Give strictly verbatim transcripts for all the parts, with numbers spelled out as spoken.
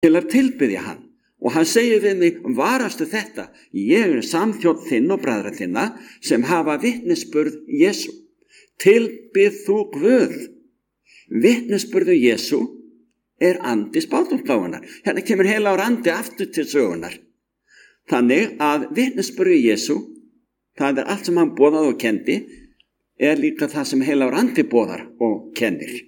til að tilbiðja hann. Og hann segir við mig, varastu þetta, ég er samþjónn þinn og bræðra þinna sem hafa vitnisburð Jesú. Tilbið þú Guð. Vitnisburðu Jesú er andi spádómsgáfunnar. Hérna kemur heilagur andi aftur til sögunar. Þannig að vitnisburðu Jesú, það er allt sem hann boðaði og kendi, er líka það sem heilagur andi boðar og kennir.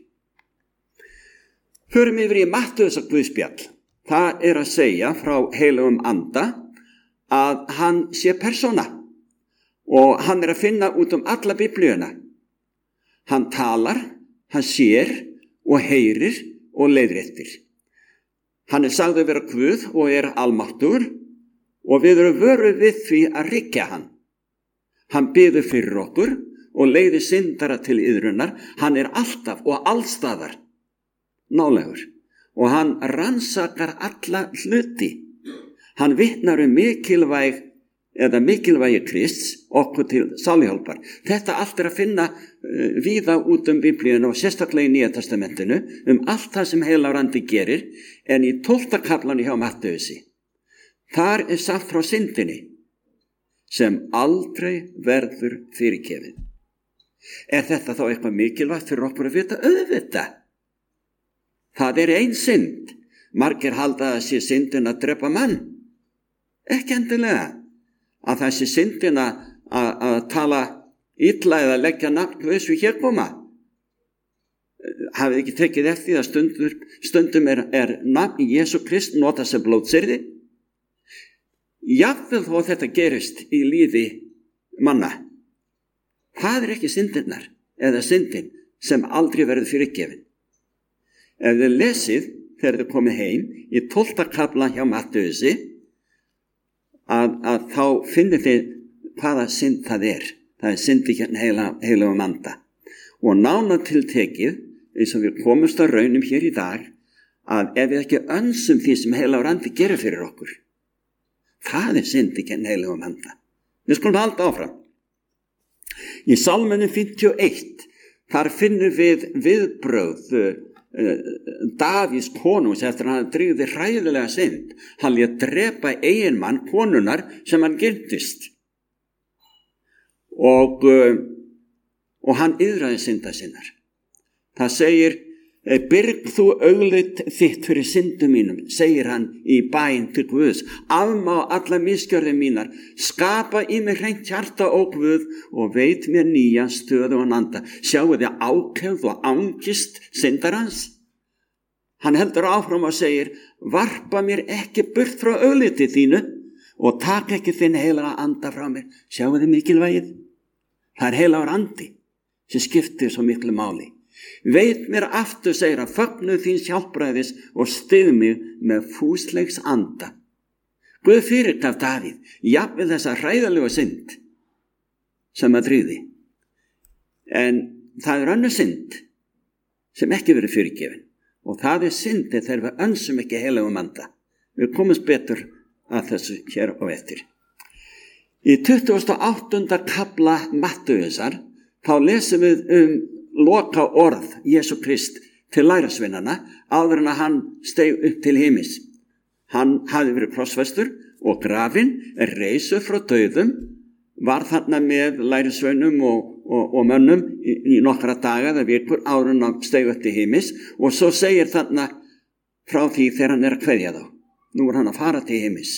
Förum yfir í Mattheusar guðspjall. Það er að segja frá heilagum anda að hann sé persóna og hann er að finna út um alla biblíuna. Hann talar, hann sér og heyrir og leiðréttir. Hann er sagður vera Guð og er almáttugur og við erum vöruð við því að ryggja hann. Hann biður fyrir okkur og leiðir syndara til iðrunar. Hann er alltaf og allstaðar nálægur. Og hann rannsakar alla hluti. Hann vitnar um mikilvæg eða mikilvægi Krists okkur til sáluhjálpar. Þetta allt er að finna uh, víða út um biblíuna og sérstaklega í Nýja testamentinu um allt það sem heilagur andi gerir, en í tólfta kaflanum hjá Matteusi. Þar er sagt frá syndinni sem aldrei verður fyrirgefin. Er þetta þá eitthvað mikilvægt fyrir okkur að vita? Auðvitað. Það er ein synd. Margir halda að sé syndin að drepa mann. Ekki endilega. Að það sé syndin að, að, að tala illa eða leggja nafn við þessu hér koma. Hafið ekki tekið eftir að stundum, stundum er, er nafn Jesú Krist notað sem blótsyrði. Jafnvel þó þetta gerist í lífi manna. Það er ekki syndinnar eða syndin sem aldrei verður fyrirgefin. Ef þið lesið, þegar þið komið heim, í tólfta kafla hjá Matteusi, að, að þá finnir þið hvaða synd það er. Það er syndi hérna heila, heilagum anda. Og nánar tiltekið, eins og við komumst á raunum hér í dag, að ef við ekki önsum því sem heilagur andi gerir fyrir okkur, það er syndi hérna heilagum anda. Við skulum halda áfram. Í Sálminum fimmtíu og eitt, þar finnum við viðbrögð Davíðs konungs eftir að hann drýgði hræðilega synd. Hann lét drepa eiginmann konunnar sem hann girntist og, og hann yðraði synda sinnar. Það segir, byrg þú augleit þitt fyrir syndum mínum, segir hann í bæn til Guðs, afmá alla misgjörðir mínar, skapa í mig hreint hjarta ó Guð og veit mér nýja stöðu og anda. Sjáu þið ákefð og angist syndarans? Hann heldur áfram og segir, varpa mér ekki burt frá augliti þínu og taka ekki þinn heilaga anda frá mér. Sjáu þið mikilvægið? Það er heilagur andi sem skiptir svo miklu máli. Veit mér aftur, segir að fögnu þíns hjálpræðis og styð mig með fúslegs anda. Guð fyrirgaf Davíð, jafnvel þessa hræðalegu synd sem að drýði. En það er önnur synd sem ekki verið fyrirgefin. Og það er syndi þegar við önsum ekki heilagum anda. Við komumst betur að þessu hér og eftir. Í tuttugasta og áttunda kafla Matteusar, þá lesum við um loka orð Jesú Krist til lærisveinana áður en að hann steig upp til himins. Hann hafði verið krossfestur og grafinn, reisu frá dauðum, var þarna með lærisveinum og, og, og mönnum í, í nokkra daga eða vikur áður en að steig upp til himins, og svo segir þarna frá því þegar hann er að kveðja þá. Nú er hann að fara til himins.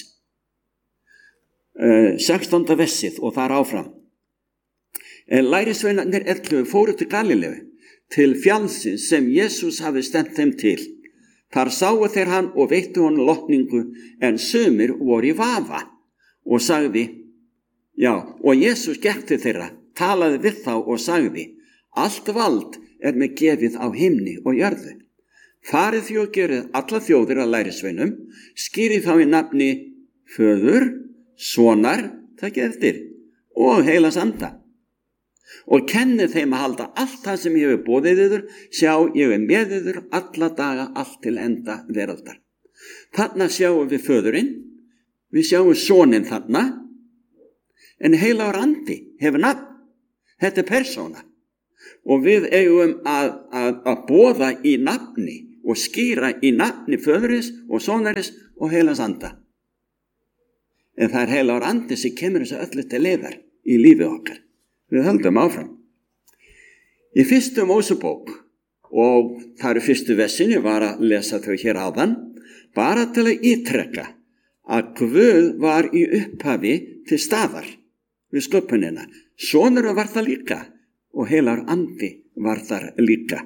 Uh, sextánda vessið og þar áfram. Lærisveinarnir ellefu fóru til Galileu, til fjallsins sem Jesús hafi stefnt þeim til. Þar sáu þeir hann og veittu hann lotningu, en sumir voru í vafa og sagði, já, og Jesús gekk til þeirra, talaði við þá og sagði, allt vald er með gefið á himni og jörðu. Farið því og gerið alla þjóðir að lærisveinum, skýrið þá í nafni Föður, Sonar, takið eftir, og heilags anda. Og kennið þeim að halda allt það sem ég hefur boðið yður, sjá ég er með yður alla daga allt til enda veraldar. Þarna sjáum við föðurinn, við sjáum soninn þarna, en heilagur andi hefur nafn. Þetta er persóna og við eigum að, að, að boða í nafni og skýra í nafni föðuris og sonaris og heilags anda. En það er heilagur andi sem kemur þessu öllu til leiðar í lífi okkar. Við höldum áfram. Í fyrstu Mósebók, og það eru fyrstu versin, ég var að lesa þau hér áðan, bara til að ítrekka að Guð var í upphafi til staðar við sköpunina. Sonur var það líka og heilagur andi var þar líka.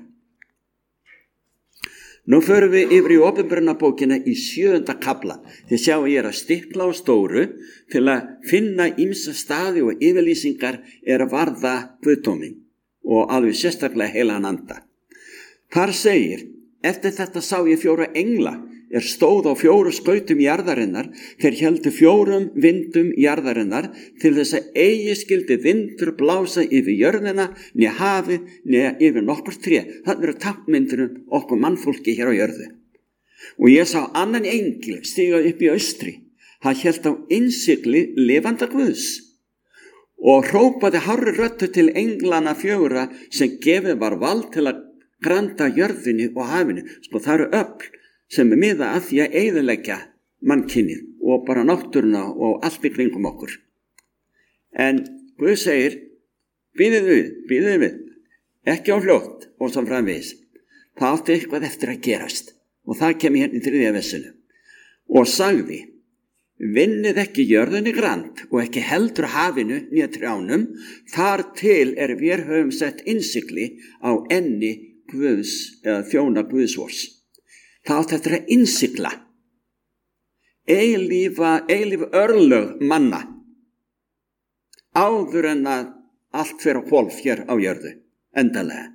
Nú förum við yfir í Opinberunarbókina í sjöunda kafla. Þið sjáum ég er að stikla á stóru til að finna ýmsa staði og yfirlýsingar er að varða guðdóminn og alveg sérstaklega heilagan anda. Þar segir, eftir þetta sá ég fjóra engla er stóð á fjóru skautum jarðarinnar, þeir héldu fjórum vindum jarðarinnar til þess að eigi skildi vindur blása yfir jörðina, né hafið, né yfir nokkur tré. Það eru tákmyndir um okkur mannfólki hér á jörðu. Og ég sá annan engil stíga upp í austri. Hann hélt á innsigli lifanda Guðs og hrópaði hárri röddu til englana fjögurra sem gefið var vald til að granda jörðinni og hafinu. Sko það eru öfl sem er miða að því að eyðileggja mannkynið og bara náttúruna og allt í kringum okkur. En Guð segir, bíðið við, bíðið við, ekki á hljótt og svo framvegis. Það átti eitthvað eftir að gerast og það kemur hérna í þriðja versinu. Og sagði, vinnið ekki jörðinni grand og ekki heldur hafinu né trjánum, þar til er við höfum sett innsigli á enni Guðs eða þjóna Guðsvors. Það átti eftir að innsigla eilífa, eilíf örlög manna áður en að allt fer á hvolf hér á jörðu, endalega.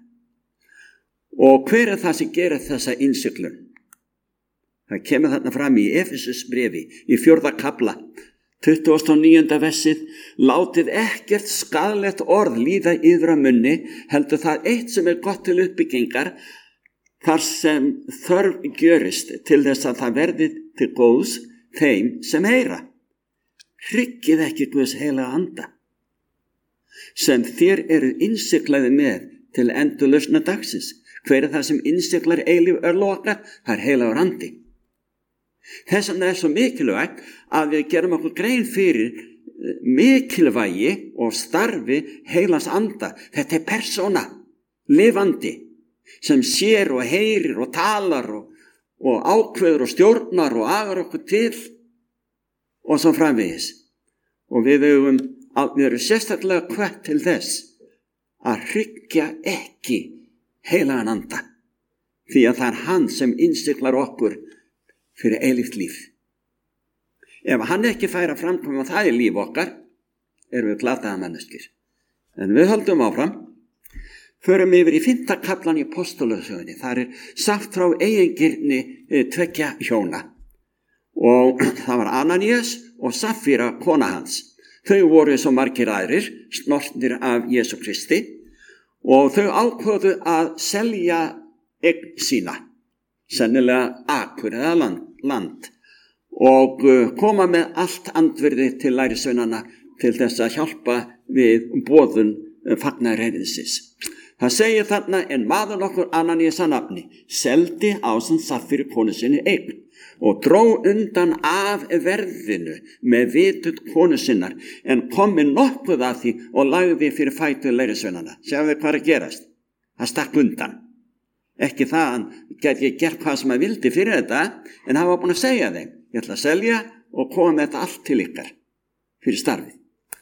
Og hver er það sem gerir þessa innsiglun? Það kemur þarna fram í Efesus bréfi í fjórða kafla, tuttugasta og níunda versið, látið ekkert skaðlegt orð líða yfir að munni, heldur það eitt sem er gott til uppbyggingar, þar sem þörf gjörist til þess að það verði til góðs þeim sem heyra. Hryggið ekki Guðs heilaga anda, sem þér eru innsiglaði með til endurlausna dagsins. Hver er það sem innsiglar eilíf örlög okkar? Það er heilagur andi. Þess vegna er svo mikilvægt að við gerum okkur grein fyrir mikilvægi og starfi heilags anda. Þetta er persóna, lifandi, sem sér og heyrir og talar og, og ákveður og stjórnar og agar okkur til og svo framvegis. Og við höfum, við erum sérstaklega hvött til þess að hryggja ekki heilagan anda, því að það er hann sem innsiglar okkur fyrir eilíft líf. Ef hann ekki fær að framkvæma það í líf okkar, erum við glataða manneskir. En við höldum áfram. Förum yfir í fimmta kaflan í Apostolasögunni. Það er sagt frá eigingirni e, tveggja hjóna. Og það var Ananías og Safíra, kona hans. Þau voru svo margir aðrir, snortnir af Jesú Kristi, og þau ákváðu að selja eign sína, sennilega akur eða land, land og koma með allt andvirði til lærisveinana til þess að hjálpa við boðun fagnaðarerindis. Það segir þarna, en maður nokkur Ananías að nafni seldi ásamt Safíru konu sinni eign og dró undan af verðinu með vitund konu sinnar, en kom með nokkuð að því og lagði fyrir fætur lærisveinana. Sjáðu þið hvað er að gerast? Það stakk undan. Ekki það, hann gæti ekki gert hvað sem hann vildi fyrir þetta, en hann var búin að segja þeim, ég ætla að selja og koma með þetta allt til ykkar fyrir starfið.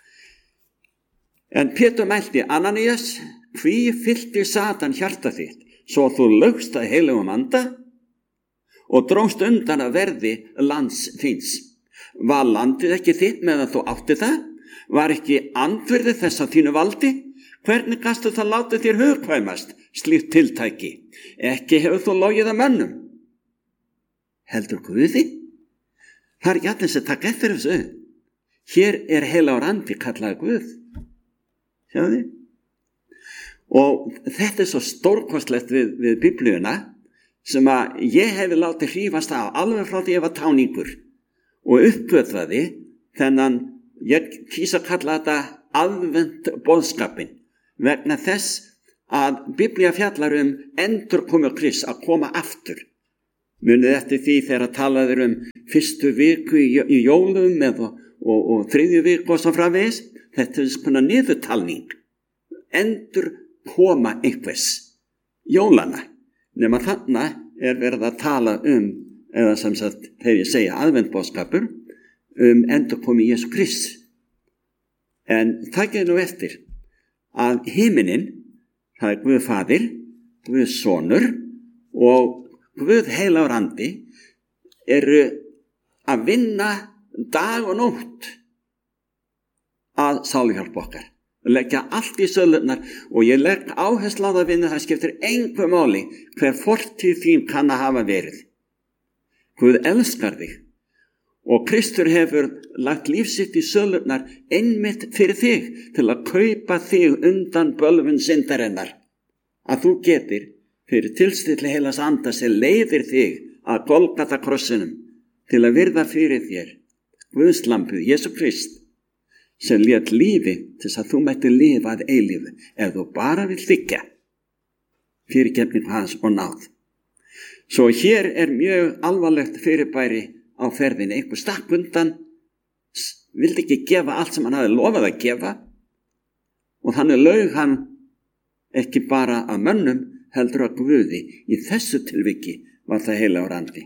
En Pétur mælti, Ananías, hví fyllti Satan hjarta þitt, svo þú laugst að heilagum anda og dróst undan að verði lands þíns. Var landið ekki þitt meðan þú átti það? Var ekki andvirði þess að þínu valdi? Hvernig gastu það látið þér hugkvæmast slíkt tiltæki? Ekki hefur þú logið að mönnum. Heldur Guði? Það er ekki allir sem taka eftir þessu. Hér er heilagur andi kallaði Guð. Sjáðu þið? Og þetta er svo stórkostlegt við, við Biblíuna sem að ég hefði látið hrífast af alveg frá því ég var táningur og uppgötvaði þennan, ég kýsa að kalla þetta aðvent boðskapin, vegna þess að Biblía fjallar um endurkomu Krists, að koma aftur Munið eftir því þegar talaður um fyrstu viku í, í jólum eða, og, og þriðju viku og svo framvegis. Þetta er svona niðurtalning. Endur koma einhvers jólana. Nema þarna er verið að tala um, eða sem sagt, þegar ég segja aðventboðskapur, um endur komi Jesú Krist. En það getur nú eftir að himinin, það er Guð Faðir, Guð Sonur og Guð heilagur andi eru að vinna dag og nótt að sáluhjálp okkar. Leggja allt í sölurnar og ég legg áherslu á það vinna, það skiptir engu máli hver fortíð þín kann að hafa verið. Guð elskar þig og Kristur hefur lagt líf sitt í sölurnar einmitt fyrir þig til að kaupa þig undan bölvun syndarinnar. Að þú getir fyrir tilstilli heilags anda sem leiðir þig að Golgata krossinum til að virða fyrir þér Guðs lambið, Jesú Krist, sem lét lífi til þess að þú mætti lifa að eilífu ef þú bara vil þiggja fyrirgefningu hans og náð. Svo hér er mjög alvarlegt fyrirbæri á ferðinni. Einhver stakk undan, vildi ekki gefa allt sem hann hafði lofað að gefa og þannig laug hann ekki bara að mönnum heldur að Guði. Í þessu tilviki var það heilagur andi.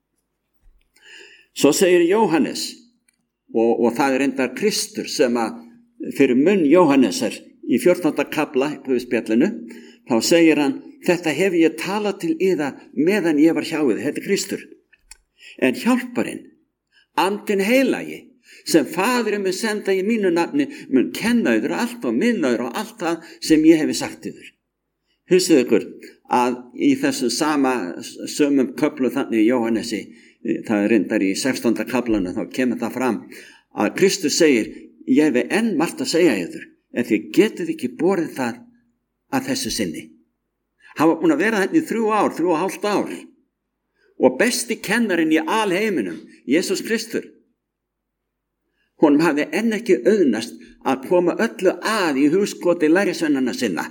Svo segir Jóhannes, og, og það er endar Kristur sem að fyrir munn Jóhannesar í fjórtánda kafla í Guðspjallinu, þá segir hann, þetta hef ég talað til yða meðan ég var hjá yður, þetta er Kristur. En hjálparinn, andinn heilagi, sem Faðirinn mun senda í mínu nafni, mun kenna yður allt og minna yður og allt það sem ég hefi sagt yður. Hugsið ykkur að í þessu sama sömum köflu þannig í Jóhannesi, það er reyndar í sextánda kaflanu, þá kemur það fram að Kristus segir, ég hefi enn margt að segja yður, en þið getið ekki borið það að þessu sinni. Hann var búin að vera þetta í þrjú ár, þrjú og hálft ár og besti kennarinn í alheiminum, Jesús Kristur. Honum hafði enn ekki auðnast að koma öllu að í hugskoti lærisveinanna sinna.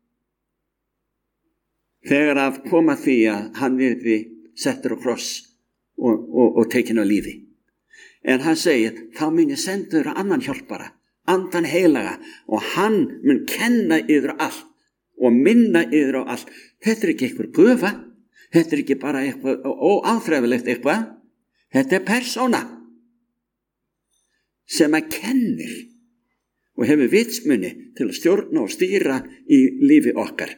Þegar að koma því að hann virði settur á kross og, og, og tekin á lífi. En hann segir, þá mun ég senda yður annan hjálpara, andan heilaga, og hann mun kenna yður allt og minna yður á allt. Þetta er ekki eitthvað gufa, þetta er ekki bara eitthvað óáþræfilegt eitthvað, þetta er persóna sem að kennir og hefur vitsmunni til að stjórna og stýra í lífi okkar.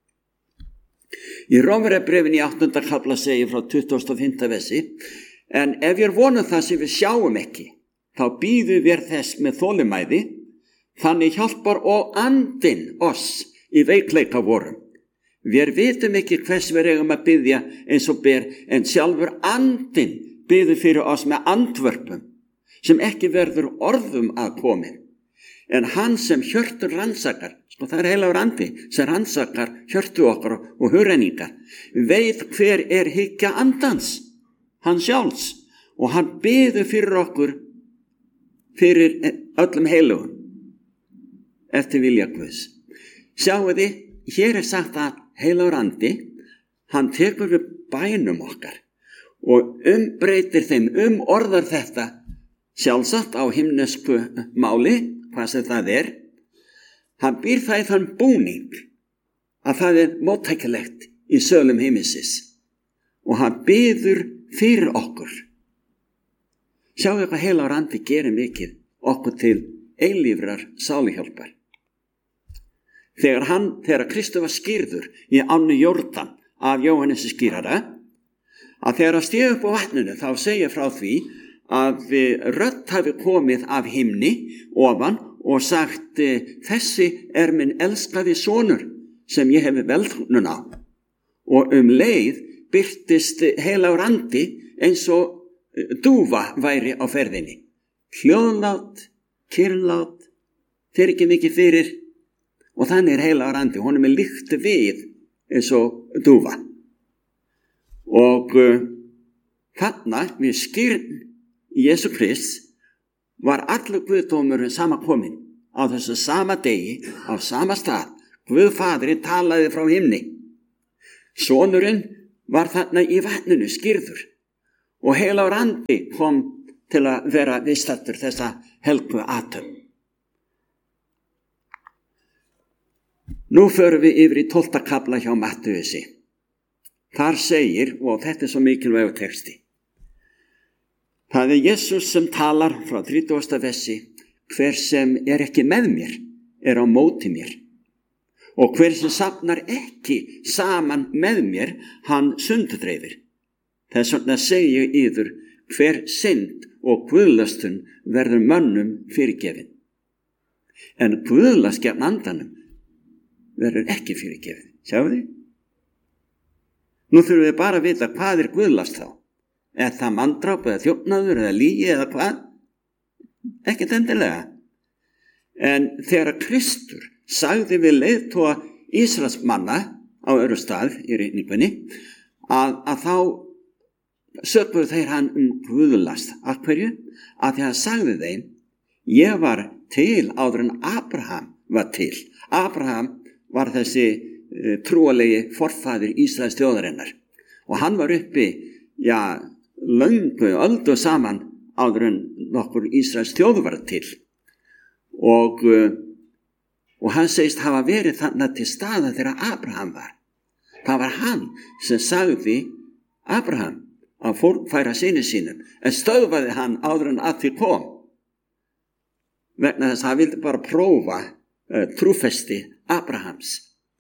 Í Rómverjabréfinu í áttunda kafla segir frá tuttugasta og fimmta versi, en ef ég vonum það sem við sjáum ekki, þá bíðum við þess með þolinmæði, þannig hjálpar og andinn oss í veikleika vorum. Við vitum ekki hvers við eigum að biðja eins og ber, en sjálfur andinn biður fyrir oss með andvörpum, sem ekki verður orðum að komin. En hann sem hjörtur rannsakar, sko það er heilagur andi sem rannsakar hjörtu okkar og hugrenningar, veit hver er hyggja andans, hann sjálfs, og hann biður fyrir okkur, fyrir öllum heilugum, eftir vilja Guðs. Sjáu þið, hér er sagt að heilagur andi, hann tekur við bænum okkar og umbreytir þeim, umorðar þetta, sjálfsagt á himnesku máli, hvað sem það er. Hann býr það í þann búning að það er móttækilegt í sölum himmisins og hann biður fyrir okkur. Sjáu hvað heilagur andi gerir mikið okkur til eilífrar sáluhjálpar. Þegar hann, þegar Kristur var skírður í ánni Jórdan af Jóhannesi skírara, að þegar hann stíð upp á vatninu þá segja frá því að rödd hafi komið af himni ofan og sagt, þessi er minn elskaði sonur sem ég hefi velþóknun á. Og um leið birtist heilagur andi eins og dúfa væri á ferðinni. Hljóðlát, kyrrlát, þeir ekki mikið fyrir, og þannig er heilagur andi, honum er líkt við eins og dúfa. Og uh, þarna við skýrn Jesú Krist var allur Guðdómurinn samankominn á þessu sama degi, á sama stað. Guð Faðirinn talaði frá himni. Sonurinn var þarna í vatninu skýrður og heilagur andi kom til að vera viðstaddur þessa helgu athöfn. Nú förum við yfir í tólfta kafla hjá Mattheusi. Þar segir, og þetta er svo mikilvægur texti, það er Jesús sem talar frá þrítugasta versi: hver sem er ekki með mér er á móti mér, og hver sem safnar ekki saman með mér, hann sundurdreifir. Þess vegna segi ég yður, hver synd og guðlastun verður mönnum fyrirgefin, en guðlast gegn andanum verður ekki fyrirgefin. Sjáu þið? Nú þurfum við bara að vita hvað er guðlast þá. Er það manndráp eða þjófnaður eða lygi eða hvað? Ekkert endilega. En þegar Kristur sagði við leiðtoga Ísraelsmanna á öðru stað í ritningunni að, að þá sökuðu þeir hann um guðlast. Af hverju? Að því hann sagði þeim: ég var til áður en Abraham var til. Abraham var þessi uh, trúalegi forfaðir Ísraels þjóðarinnar og hann var uppi, já, löngu öldu saman áður en nokkur Ísraels þjóð var til og, uh, og hann segist hafa verið þannig til staða þegar Abraham var. Það var hann sem sagði Abraham að fórnfæra syni sínum, en stöðvaði hann áður en að því kom, vegna þess að hann vildi bara prófa uh, trúfesti Abrahams.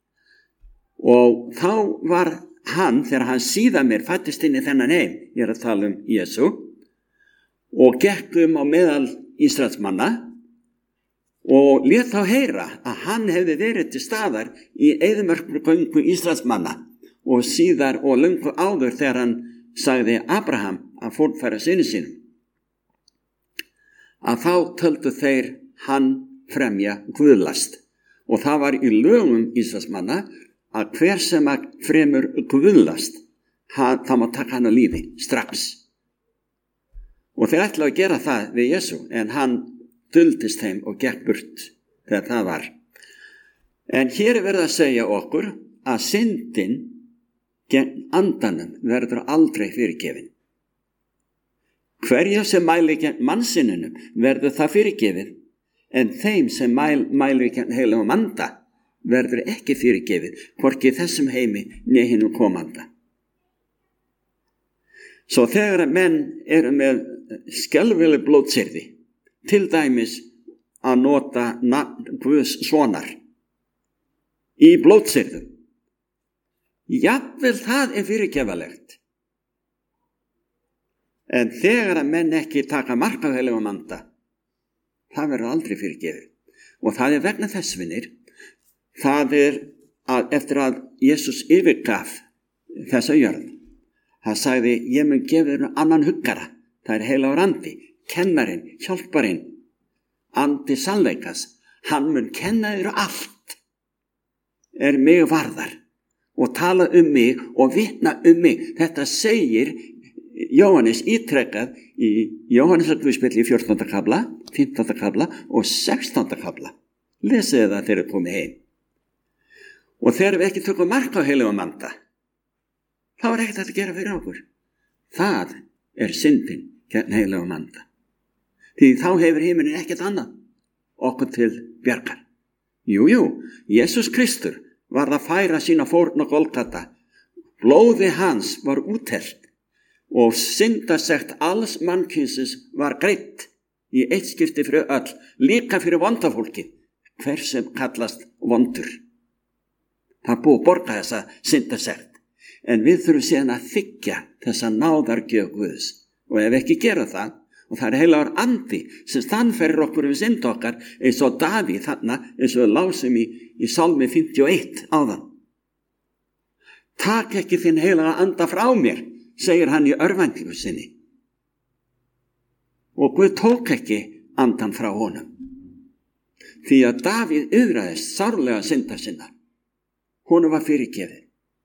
Og þá var hann, þegar hann síðan mér fættist inn í þennan heim, ég er að tala um Jesú, og gekk um á meðal Ísraelsmanna og lét þá heyra að hann hefði verið til staðar í eyðimörkugöngu Ísraelsmanna og síðar og löngu áður þegar hann sagði Abraham að fórnfæra syni sínum, að þá töldu þeir hann fremja guðlast. Og það var í lögum Ísraelsmanna að hver sem að fremur guðlast, það, það má taka hann á lífi strax. Og þeir ætlaðu að gera það við Jesú, en hann duldist þeim og gekk burt þegar það var. En hér er verið að segja okkur að syndin gegn andanum verður aldrei fyrirgefin. Hverja sem mæli gegn mannsinnunum verður það fyrirgefið, en þeim sem mæl, mæli gegn heilagum anda verður ekki fyrirgefið, hvorki þessum heimi né hinum komanda. Svo þegar að menn eru með skelfileg blótsyrði, til dæmis að nota nafn Guðs sonar í blótsyrðum, jafnvel það er fyrirgefalegt. En þegar að menn ekki taka mark á heilagum anda, það verður aldrei fyrirgefið. Og það er vegna þess, vinir, það er að eftir að Jesús yfirgaf þessa jörð, það sagði: ég mun gefa þér annan huggara, það er heilagur andi, kennarinn, hjálparinn, andi sannleikas, hann mun kenna þér allt er mig varðar og tala um mig og vitna um mig. Þetta segir Jóhannes ítrekað í Jóhannesarguðspjalli í fjórtánda kafla, fimmtánda kafla og sextánda kafla. Lesið það þegar þið komið heim. Og þegar við ekki tökum mark á heilagum anda, þá er ekkert að gera fyrir okkur. Það er syndin gegn heilagum anda. Því þá hefur himinin ekkert annað okkur til bjargar. Jú, jú, Jesús Kristur var að færa sína fórn á Golgata. Blóði hans var úthellt og syndasekt alls mannkynsins var greitt í eitt skipti fyrir öll, líka fyrir vondafólkið, hver sem kallast vondur. Það búið að borga þessa syndasekt, en við þurfum síðan að þiggja þessa náðargjöf Guðs. Og ef ekki gera það, og það er heilagur andi sem stannferir okkur um synd okkar, eins og Davíð þarna, eins og lásum í, í Sálmi fimmtíu og eitt áðan. Tak ekki þinn heilaga anda frá mér, segir hann í örvæntingu sinni. Og Guð tók ekki andan frá honum. Því að Davíð yðraðist sárlega syndar sinna. Honum var fyrirgefið.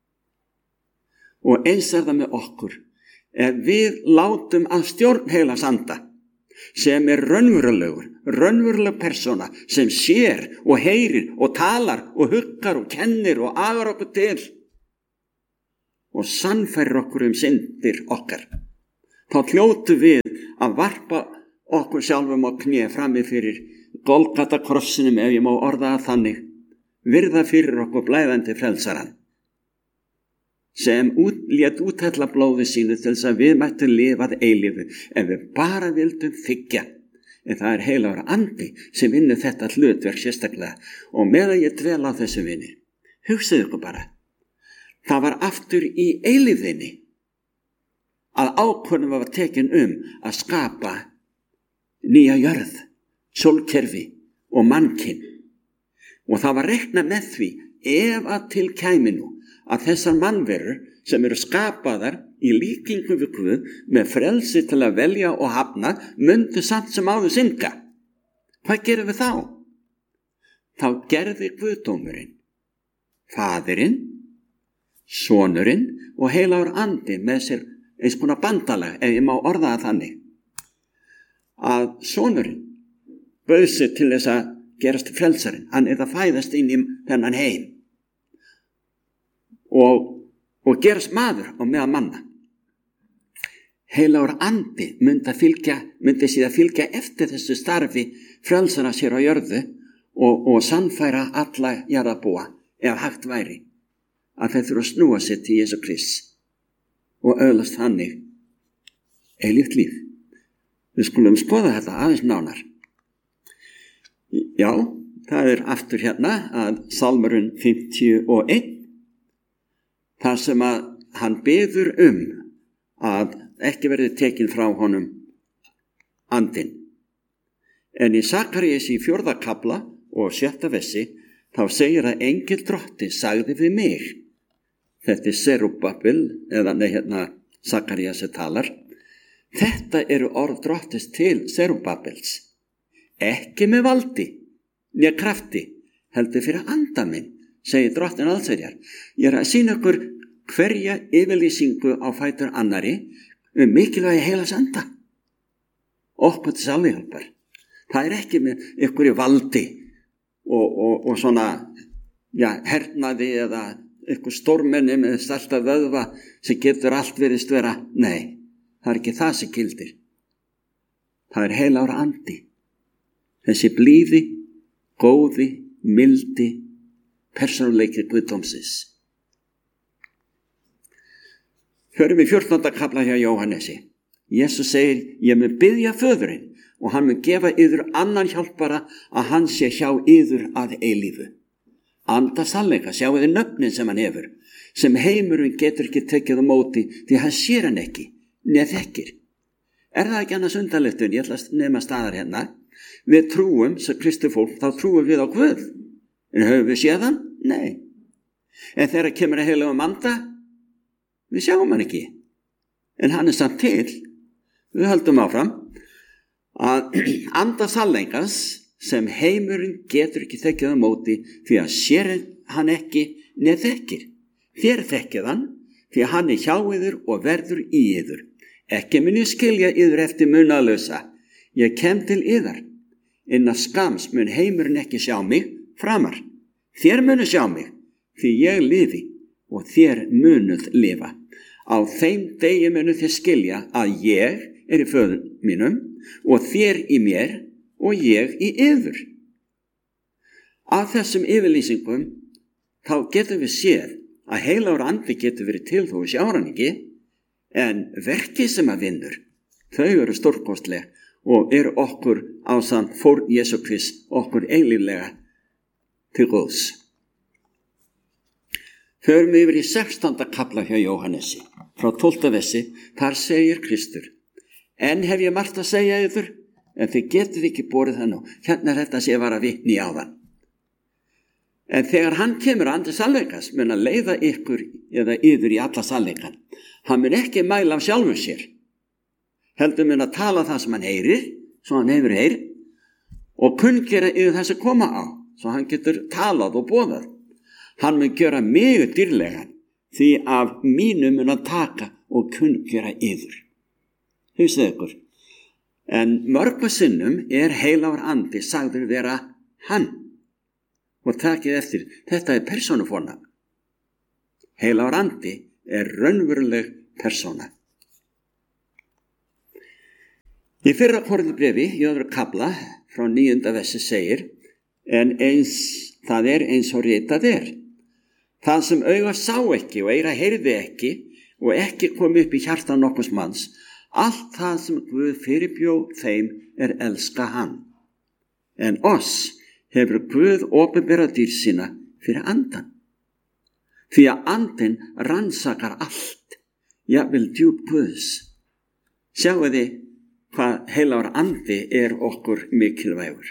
Og eins er það með okkur. Ef við látum að stjórn heilags anda, sem er raunverulegur, raunveruleg persóna, sem sér og heyrir og talar og huggar og kennir og agar okkur til, og sannfærir okkur um syndir okkar. Þá hljótu við að varpa okkur sjálfum á kné frammi fyrir Golgata krossinum, ef ég má orða það þannig, virða fyrir okkur blæðandi frelsaran, sem út, lét úthella blóði sínu til þess að við mættum lifað eilífu, ef við bara vildum þiggja. En það er heilagur andi sem vinnur þetta hlutverk sérstaklega. Og meðan ég dvel á þessu vini, hugsaðu ykkur bara, það var aftur í eilífðinni að ákvörðun var tekin um að skapa nýja jörð, sólkerfi og mannkinn. Og það var reiknað með því, ef að til kæmi nú að þessar mannverur sem eru skapaðar í líkingu við Guð með frelsi til að velja og hafna, myndu samt sem áður synda. Hvað gerum við þá? Þá gerði Guðdómurinn, Faðirinn, Sonurinn og heilagur andi með sér eins konar bandalag, ef ég má orða það þannig, að Sonurinn bauð sig til þess að gerast frelsarinn. Hann er að fæðast inn í þennan heim og, og gerast maður á meðal manna. Heilagur andi myndi að fylgja, myndi síðan fylgja eftir þessu starfi frelsara sér á jörðu og, og sannfæra alla jarðarbúa, ef hægt væri, að þeir þurfa að snúa sér til Jesú Krist og öðlast þannig eilíft líf. Við skulum skoða þetta aðeins nánar. Já, það er aftur hérna að Sálmurinn fimmtíu og eitt, þar sem að hann biður um að ekki verði tekin frá honum andinn. En í Sakarías í fjórða kafla og sjötta versi, þá segir að engill drotti sagði við mig. Þetta er Serúbabel, eða nei, hérna Sakarías talar. Þetta eru orð drottis til Serúbabels. Ekki með valdi, né krafti, heldur fyrir anda minn, segir drottin allsherjar. Ég er að sýna ykkur hverja yfirlýsingu á fætur annari um mikilvægi heilags anda. Okkur til sálihjálpar. Það er ekki með ykkur í valdi og, og, og svona, já, hernaði eða ykkur stórmenni með stærsta vöðva sem getur allt virðist vera. Nei, það er ekki það sem gildir. Það er heilagur andi. Þessi blíði, góði, mildi, persónuleiki Guðdómsins. Förum við fjórtánda kafla hjá Jóhannesi. Jesús segir, ég mun biðja föðurinn og hann mun gefa yður annan hjálpara að hann sé hjá yður að eilífu. Anda sannleika, sjáu þið nöfnin sem hann hefur, sem heimurinn getur ekki tekið á móti því hann sér hann ekki, neð þekkir. Er það ekki annars undarlegtun? Ég ætla að nema staðar hérna. Við trúum, sem kristið fólk, þá trúum við á Guð. En höfum við séð hann? Nei. En þegar kemur að heilagum anda, við sjáum hann ekki. En hann er samt til. Við höldum áfram að anda sannleikans sem heimurinn getur ekki þekkið á móti því að sér hann ekki neð þekkir. Þér þekkið hann því að hann er hjá yður og verður í yður. Ekki mun ég skilja yður eftir munalösa. Ég kem til yðar. Innan skams mun heimurinn ekki sjá mig framar. Þér munu sjá mig því ég lifi og þér munuð lifa. Á þeim degi munu þér skilja að ég er í föður mínum og þér í mér og ég í yður. Af þessum yfirlýsingum þá getum við séð að heilagur andi getur verið til þó við sjáum hann ekki, en verkið sem að vinnur, þau eru stórkostleg og eru okkur ásamt fór Jesú Krist okkur eilíflega til góðs. Förum yfir í sextánda kafla hjá Jóhannesi, frá tólfta versi, þar segir Kristur, en hef ég margt að segja yfir, en þið getið ekki borið það nú. Hérna er þetta sem ég var að vitni á þann. En þegar hann kemur andi sannleikas, mun að leiða ykkur eða yfir í alla sannleikan. Hann mun ekki mæla af sjálfum sér. Heldur mun að tala það sem hann heyrir, svo hann hefur heyr, og kunngera yfir það sem koma á, svo hann getur talað og boðað. Hann mun gera mig dýrlegan, því af mínu mun að taka og kunngera yfir. Hugsið ykkur. En mörgum sinnum er heilagur andi sagður vera hann. Og takið eftir, þetta er persónufornafn. Heilagur andi er raunveruleg persóna. Í fyrra Korinthubréfi í öðru kafla frá níunda versi segir, en eins, það er eins og ritað er. Það sem auga sá ekki og eyra heyrði ekki og ekki kom upp í hjarta nokkurs manns, allt það sem Guð fyrirbjó þeim er elska hann. En oss hefur Guð opinberað dýr sína fyrir andan. Því að andinn rannsakar allt, jafnvel djúp Guðs. Sjáu þið hvað heilagur andi er okkur mikilvægur.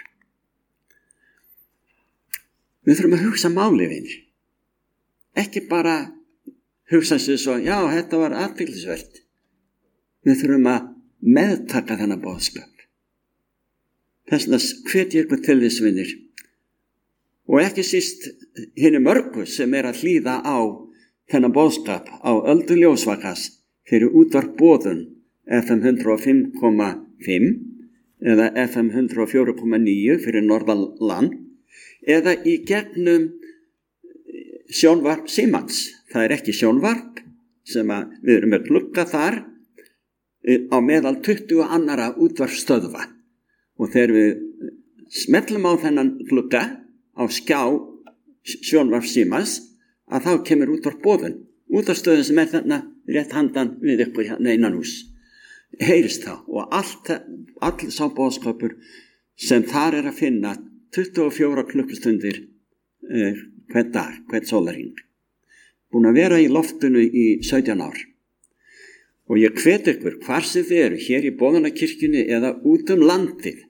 Við þurfum að hugsa máli, vinir. Ekki bara hugsa sér svo, já, þetta var athyglisvert. Við þurfum að meðtaka þennan boðskap. Þess vegna hvet ég ykkur til þess, vinir. Og ekki síst hinni mörgu sem er að hlýða á þennan boðskap á Öldu ljósvakas fyrir útvarp boðun F M hundrað og fimm komma fimm eða F M hundrað og fjögur komma níu fyrir Norðurland eða í gegnum sjónvarp Símans. Það er ekki sjónvarp sem að við erum með glugga þar á meðal tuttugu annara útvarpsstöðva og þegar við smellum á þennan glugga á skjá sjónvarp Símans að þá kemur útvarp boðun. Útvarpsstöðin sem er þarna rétt handan við ykkur hérna innan hús. Heyrist þá og allt, all sá boðskapur sem þar er að finna tuttugu og fjórar klukkustundir eh, hvern dag, hvern sólarhring. Búin að vera í loftinu í sautján ár. Og ég hvet ykkur hvar sem þið eru, hér í Boðunarkirkjunni eða út um landið,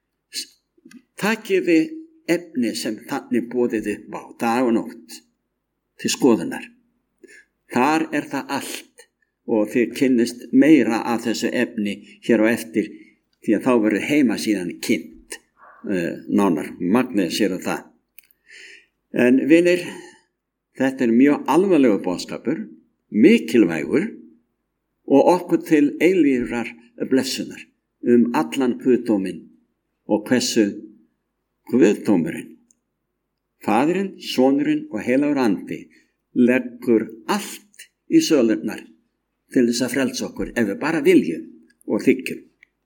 takið þið efni sem þannig boðið upp á dag og nótt til skoðunar. Þar er það allt. Og þið kynnist meira af þessu efni hér á eftir því að þá verður heima síðan kynnt uh, nánar, magnið sér á það. En vinir, þetta er mjög alvarlegur boðskapur, mikilvægur og okkur til eilífrar blessunar um allan guðdóminn og hversu guðdómurinn, Faðirinn, Sonurinn og heilagur andi leggur allt í sölurnar til þess að frelsa okkur ef við bara viljum og þykjum.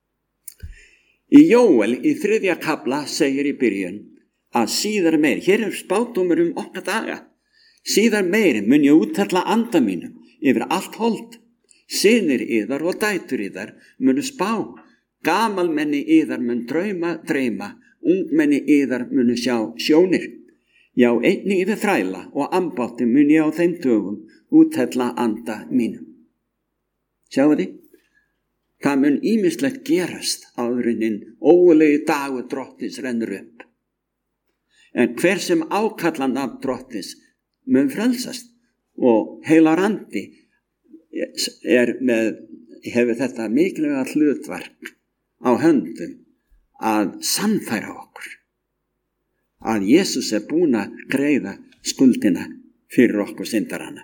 Í Jóel í þriðja kafla segir í byrjun að síðar meir, hér er spádómur um okkar daga, síðar meir mun ég úthella anda mínum yfir allt hold, synir yðar og dætur yðar munu spá, gamalmenni yðar mun drauma dreyma, ungmenni yðar munu sjá sjónir, já einnig yfir þræla og ambátti mun ég á þeim dögum úthella anda mínum. Sjáu þið? Það mun ýmislegt gerast áðurinn ógulegi dagur drottins rennur upp. En hver sem ákallan af drottins mun frelsast og heilagur andi er með, hefur þetta mikilvæga hlutverk á höndum að sannfæra okkur. Að Jesús er búinn að greiða skuldina fyrir okkur syndarana.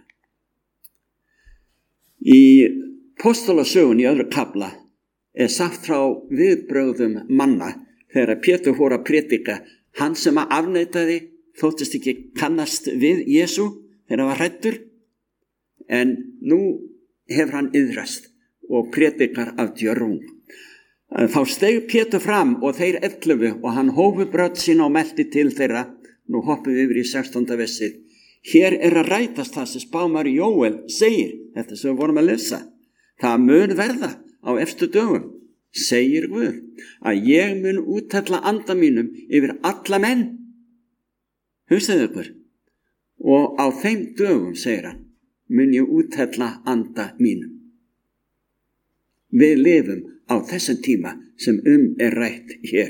Í Póstolasögun í öðru kafla er sagt frá viðbrögðum manna þegar Pétur fór að predika, hann sem að afneitaði þóttist ekki kannast við Jesú þegar hann var hræddur, en nú hefur hann iðrast og predikar af djörfung. Þá steig Pétur fram og þeir ellefu og hann hófu brödd sína og melti til þeirra. Nú hoppum við yfir í sextánda versið. Hér er að rætast það sem spámaður Jóel segir, þetta sem við vorum að lesa. Það mun verða á efstu dögum, segir Guð, að ég mun úthella anda mínum yfir alla menn. Hugsaðu ykkur. Og á þeim dögum, segir hann, mun ég úthella anda mínum. Við lifum á þessum tíma sem um er rætt hér.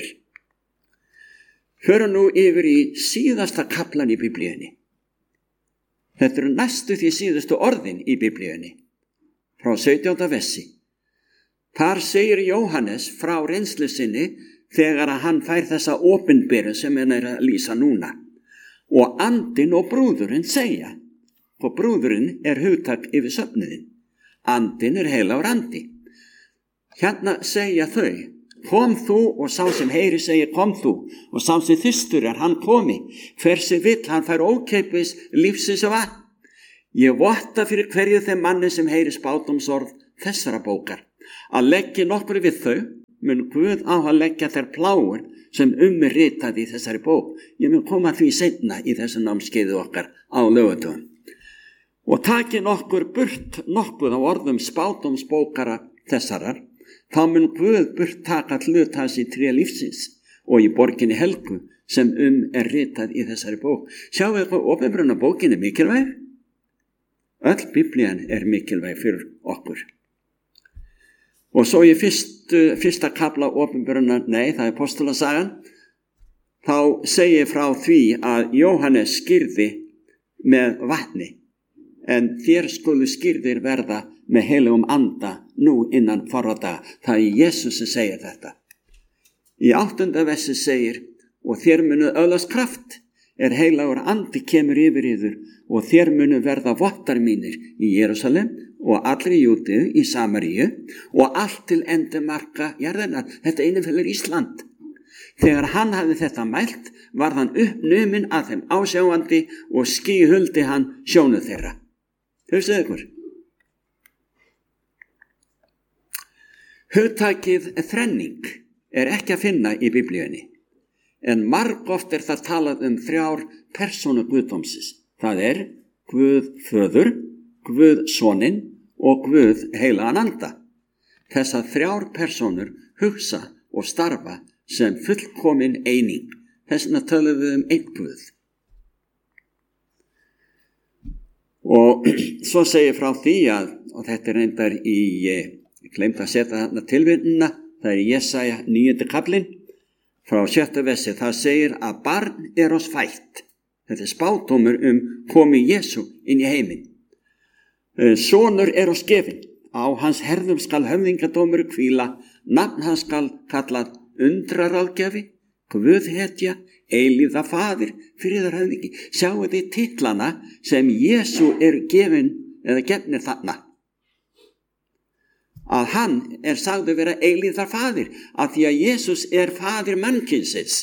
Förum nú yfir í síðasta kaflan í Biblíunni. Þetta eru næstu því síðustu orðin í Biblíunni. Frá sautjánda versi. Þar segir Jóhannes frá reynslu sinni þegar að hann fær þessa opinberu sem hann er að lýsa núna. Og andinn og brúðurinn segja, og brúðurinn er hugtak yfir söfnuðin. Andinn er heilagur andi. Hérna segja þau, kom þú, og sá sem heyri segir kom þú, og sá sem þyrstur er hann komi, hver sem vill hann fær ókeipis lífsins vatn. Ég votta fyrir hverju þeim manni sem heyri spádómsorð þessara bókar, að leggja nokkru við þau, mun Guð á að leggja þær plágur sem um er ritað í þessari bók. Ég mun koma því seinna í þessu námskeiði okkar á laugardögum. Og taki nokkur burt nokkuð á orðum spádómsbókara þessarar, þá mun Guð burt taka hlut hans í tré lífsins og í borginni helgu sem um er ritað í þessari bók. Sjáu eitthvað opinberuna bókinni mikilvæg? Öll Biblían er mikilvæg fyrir okkur. Og svo í fyrstu, fyrsta kafla opinberuna, nei, það er Apostolasagan, þá segir frá því að Jóhannes skírði með vatni, en þér skulu skírðir verða með heilugum anda nú innan fárra daga. Það er Jesus sem segir þetta. Í áttunda versi segir, og þér munu öðlast kraft, er heilagur andi kemur yfir yður, og þér munu verða vottar mínir í Jerúsalem og allri Júdeu, í Samaríu og allt til endamarka jarðarinnar. Þetta innifellir Ísland. Þegar hann hafði þetta mælt, varð hann uppnuminn að þeim ásjáandi og skýhuldi hann sjónu þeirra. Hugsaðu ykkur. Hugtakið þrenning er ekki að finna í Biblíunni, en margoft er það talað um þrjár persónu guðdómsins. Það er Guð föður, Guð soninn og Guð heilagan anda. Þessar þrjár persónur hugsa og starfa sem fullkomin eining. Þess vegna tölum við um einn Guð. Og svo segir frá því að, og þetta er reyndar í, ég gleymdi að setja þarna tilvinnina, það er í Jesaja níundi kaflinn, frá sjötta versi, það segir að barn er oss fætt. Þetta er spádómur um komi Jesú inn í heiminn. Sonur er oss gefinn, á hans herðum skal höfðingadómur hvíla, nafn hans skal kallað undraráðgjafi, Guðhetja, eilífða faðir, friðarhöfðingi. Sjáu þið titlana sem Jesú er gefinn eða gefnir þarna. Að hann er sagður vera eilífðar faðir, að því að Jesús er faðir mannkynsins.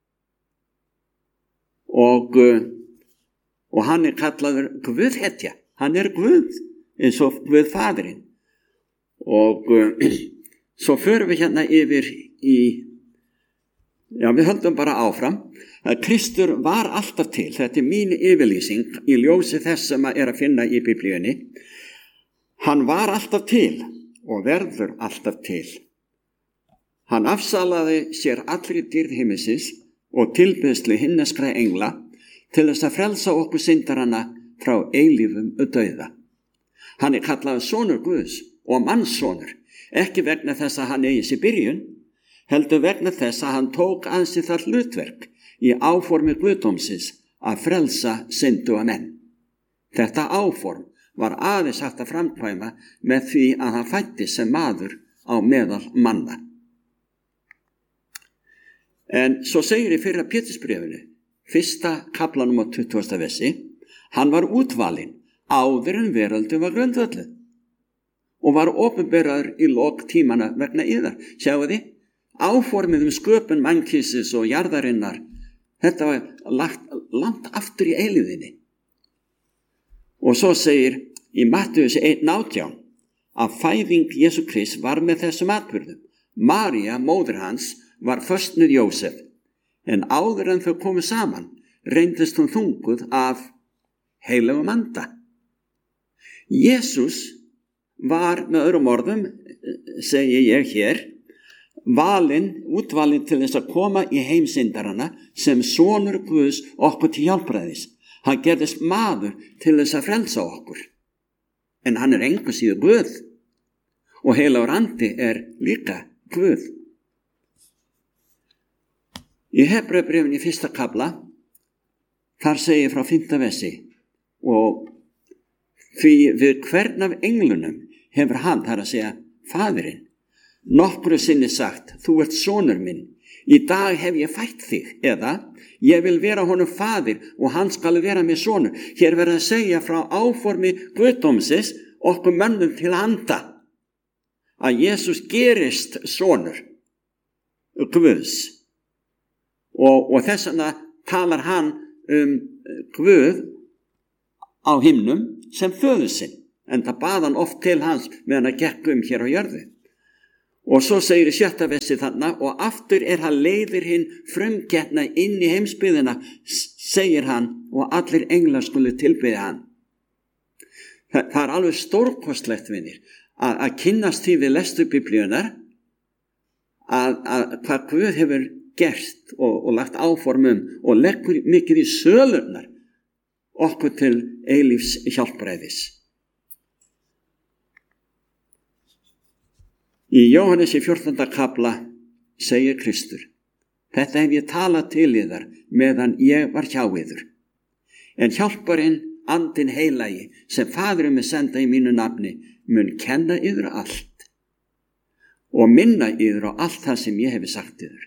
Og, og hann er kallaður Guðhetja, hann er Guð eins og Guð faðirinn. Og svo förum við hérna yfir í, já við höldum bara áfram, að Kristur var alltaf til, þetta er mín yfirlýsing í ljósi þess sem er að finna í Biblíunni, hann var alltaf til og verður alltaf til. Hann afsalaði sér allri dýrð himmisins og tilbeðslu himneskra engla til þess að frelsa okkur syndarana frá eilífum dauða. Hann er kallaður sonur Guðs og mannssonur, ekki vegna þess að hann eigi sér byrjun, heldur vegna þess að hann tók að sér það hlutverk í áformi Guðdómsins að frelsa synduga menn. Þetta áform var aðeins hægt að framkvæma með því að hann fæddist sem maður á meðal manna. En svo segir í fyrra Pétursbréfinu, fyrsta kaflanum á tuttugasta versi, hann var útvalinn áður en veröldin var grundvölluð og var opinberaður í lok tímana vegna yðar. Sjáu þið, áformið um sköpun mannkynsins og jarðarinnar, þetta var lagt langt aftur í eilífðinni. Og svo segir í Mattheus einn átján að fæðing Jesú Krist var með þessum atburðum. María, móðir hans, var föstnuð Jósef, en áður en þau komu saman reyndist hún þunguð af heilugum anda. Jesús var með öðrum orðum, segi ég hér, valinn, útvalinn til þess að koma í heimsyndarana sem sonur Guðs okkur til hjálpræðis. Hann gerðist maður til þess að frelsa okkur, en hann er engu síður Guð og heilagur andi er líka Guð. Í Hebreubréfinu í fyrsta kafla, þar segir frá fimmta versi, og því við hvern af englunum hefur hann, þar að segja faðirinn, nokkru sinni sagt, þú ert sonur minn, í dag hef ég fætt þig, eða ég vil vera honum faðir og hann skal vera mér sonur. Hér verður að segja frá áformi Guðdómsins okkur mönnum til handa, að Jesús gerist sonur Guðs. Og, og þess vegna talar hann um Guð á himnum sem föður sinn, en það bað hann oft til hans meðan hann gekk um hér á jörðu. Og svo segir í sjötta versi þarna, og aftur er hann leiðir hinn frumgetna inn í heimsbyggðina, segir hann, og allir englar skulu tilbiðja hann. Það, það er alveg stórkostlegt, vinir, að, að kynnast því við lestu biblíunar, að, að hvað Guð hefur gert og, og lagt áformum og leggur mikið í sölurnar okkur til eilífs hjálpræðis. Í Jóhannesi fjórtánda kafla segir Kristur: Þetta hef ég talað til yðar meðan ég var hjá yður. En hjálparinn, andinn heilagi, sem Faðirinn mun senda í mínu nafni, mun kenna yður allt og minna yður á allt það sem ég hefi sagt yður.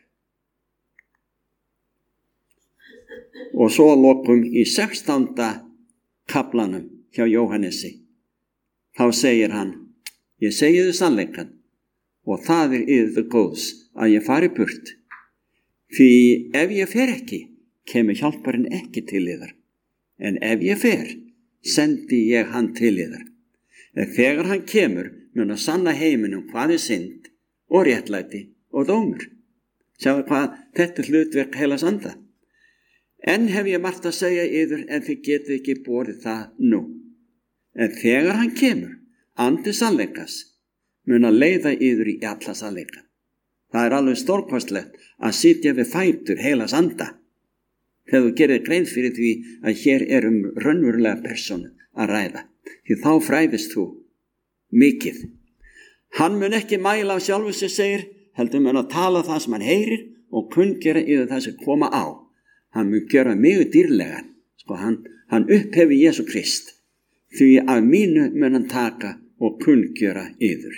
Og svo lokum í sextánda kaflanum hjá Jóhannesi, þá segir hann: Ég segi þið sannleikann, og það er yður góðs að ég fari burt. Því ef ég fer ekki, kemur hjálparinn ekki til yðar. En ef ég fer, sendi ég hann til yðar. En þegar hann kemur, mun að sanna heiminum hvað er synd og réttlæti og dómur. Sjáðu hvað þetta er hlutverk heilags anda. En hef ég margt að segja yður, en þið getið ekki borið það nú. En þegar hann kemur, andi sannleikas, mun að leiða yður í alla sannleika. Það er alveg stórkostlegt að sitja við fætur heilags anda, þegar þú gerir grein fyrir því að hér er um raunverulega persónu að ræða, því þá fræðist þú mikið. Hann mun ekki mæla á sjálfu sig, segir, heldur mun að tala það sem hann heyrir og kunngera yfir það sem koma á. Hann mun gera mjög dýrlegan, sko hann, hann upphefi Jesú Krist, því að mínu mun hann taka og kunngera yður.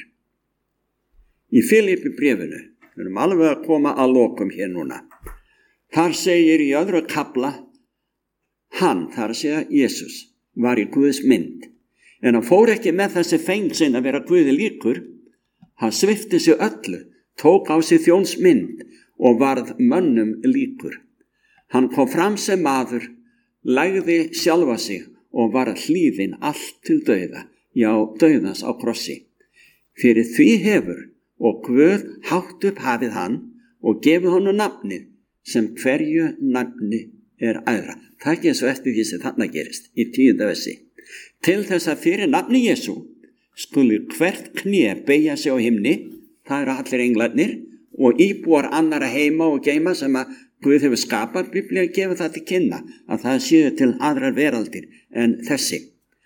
Í Filipi bréfinu, við erum alveg að koma að lokum hér núna, þar segir í öðru kafla, hann, þar að segja Jesús, var í Guðs mynd, en hann fór ekki með þessi fengsinn að vera Guði líkur, hann svipti sig öllu, tók á sig þjóns mynd og varð mönnum líkur. Hann kom fram sem maður, lagði sjálfa sig og var hlýðinn allt til dauða, já, dauðans á krossi. Fyrir því hefur og Guð hátt upp hafið hann og gefið honum nafnið sem hverju nafni er æðra. Það er ekki eins og eftir því sem þarna gerist í tíunda versi. Til þess að fyrir nafni Jesú skuli hvert kné beygja sig á himni, það eru allir englarnir og íbúar annara heima og geima sem að Guð hefur skapað. Biblían gefur það til kynna að það séu til aðrar veraldir en þessi.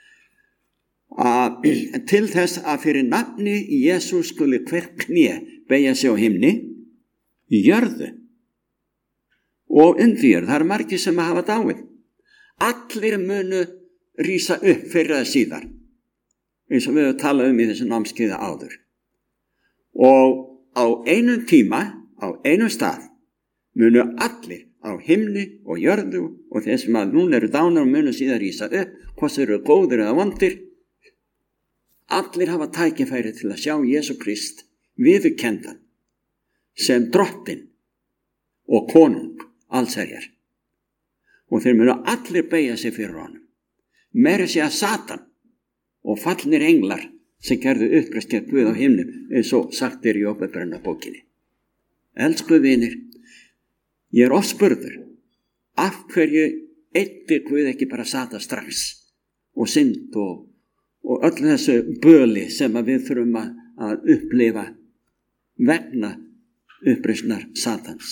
Að, til þess að fyrir nafni Jesú skuli hver kné beygja sig á himni, í jörðu og undir jörðu. Það eru margir sem hafa dáið. Allir munu rísa upp fyrir að síðar, eins og við höfum talað um í þessu námskeiði áður. Og á einum tíma, á einum stað, munu allir á himni og jörðu og þeir sem að núna eru dánar og munu síðan rísa upp, hvort þeir eru góðir eða vondir, allir hafa tækifæri til að sjá Jesú Krist viðurkenndan sem drottinn og konung allsherjar. Og þeir munu allir beygja sig fyrir honum. Meira sé að Satan og fallnir englar sem gerðu uppreist gegn Guð á himnum, eins og sagt er í Åpenbarunarbókinni. Elsku vinir, ég er oft spurður, af hverju eyddi Guð ekki bara Satan strax og synd og, og öll þessu böli sem að við þurfum að, að upplifa vegna uppreisnar Satans.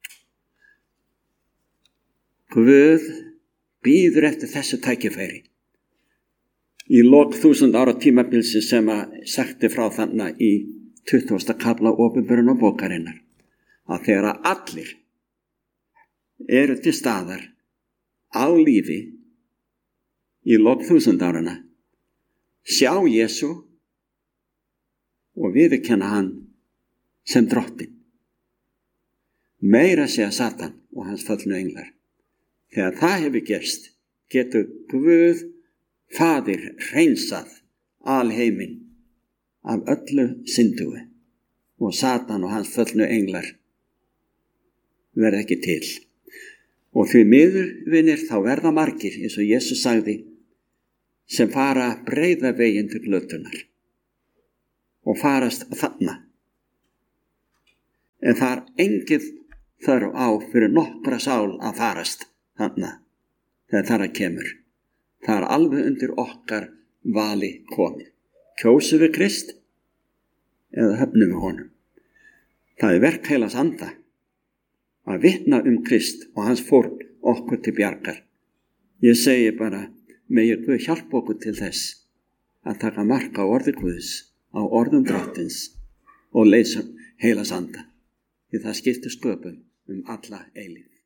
Guð býður eftir þessu tækifæri í lok þúsund ára tímabilsi sem að sagti frá þarna í tuttugasta kafla Åpenbarunarbókarinnar, að þegar að allir eru til staðar á lífi í lok þúsund árana, sjá Jesú og viðurkenna hann sem drottinn. Meira sé að Satan og hans fallnu englar. Þegar það hefur gerst, getur Guð Faðir hreinsað alheiminn af öllu syndugu og Satan og hans fallnu englar verða ekki til. Og því miður, vinir, þá verða margir, eins og Jesús sagði, sem fara breiða veginn til glötunar og farast þarna. En það er engin þörf á fyrir nokkra sál að farast þarna þegar þar að kemur. Það er alveg undir okkar vali komið. Kjósum við Krist eða höfnum við honum. Það er verk Heilags Anda að vitna um Krist og hans fórn okkur til bjargar. Ég segi bara, megi Guð hjálpa okkur til þess að taka mark á orði Guðs, á orðum Drottins og leysa Heilags Anda. Því það skiptir sköpum um alla eilífð.